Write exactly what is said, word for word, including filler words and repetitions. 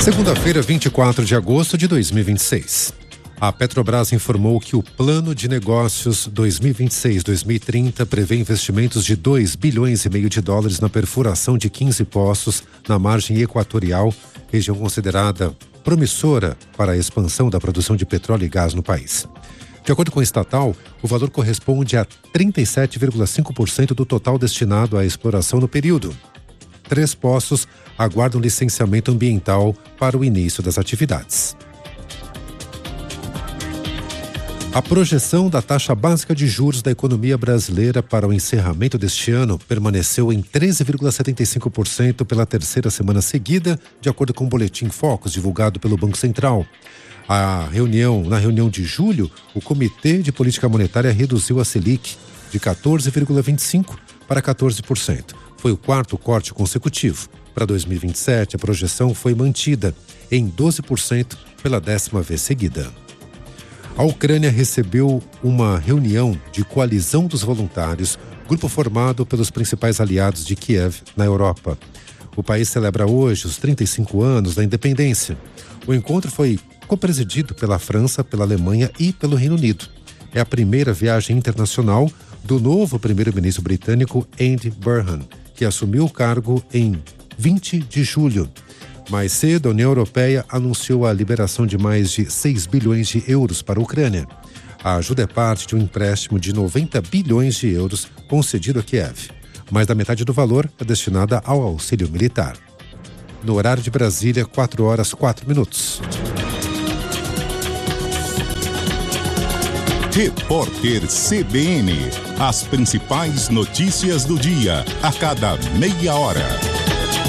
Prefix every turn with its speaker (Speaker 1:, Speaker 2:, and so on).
Speaker 1: Segunda-feira, vinte e quatro de agosto de dois mil e vinte e seis. A Petrobras informou que o Plano de Negócios dois mil e vinte e seis a dois mil e trinta prevê investimentos de dois bilhões e meio de dólares na perfuração de quinze poços na margem equatorial, região considerada promissora para a expansão da produção de petróleo e gás no país. De acordo com a estatal, o valor corresponde a trinta e sete vírgula cinco por cento do total destinado à exploração no período. Três poços aguardam licenciamento ambiental para o início das atividades. A projeção da taxa básica de juros da economia brasileira para o encerramento deste ano permaneceu em treze vírgula setenta e cinco por cento pela terceira semana seguida, de acordo com o boletim Focus divulgado pelo Banco Central. A reunião, na reunião de julho, o Comitê de Política Monetária reduziu a Selic de quatorze vírgula vinte e cinco por cento para quatorze por cento. Foi o quarto corte consecutivo. Para dois mil e vinte e sete, a projeção foi mantida em doze por cento pela décima vez seguida. A Ucrânia recebeu uma reunião de coalizão dos voluntários, grupo formado pelos principais aliados de Kiev na Europa. O país celebra hoje os trinta e cinco anos da independência. O encontro foi copresidido pela França, pela Alemanha e pelo Reino Unido. É a primeira viagem internacional do novo primeiro-ministro britânico Andy Burnham, que assumiu o cargo em vinte de julho. Mais cedo, a União Europeia anunciou a liberação de mais de seis bilhões de euros para a Ucrânia. A ajuda é parte de um empréstimo de noventa bilhões de euros concedido a Kiev. Mais da metade do valor é destinada ao auxílio militar. No horário de Brasília, quatro horas, quatro minutos.
Speaker 2: Repórter C B N. As principais notícias do dia, a cada meia hora.